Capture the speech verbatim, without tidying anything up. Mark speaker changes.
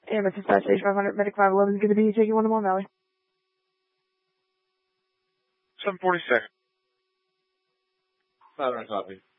Speaker 1: Ambulance dispatch station five hundred, medic five eleven, good to be taking one to Mon Valley.
Speaker 2: seven forty-six. five hundred copy.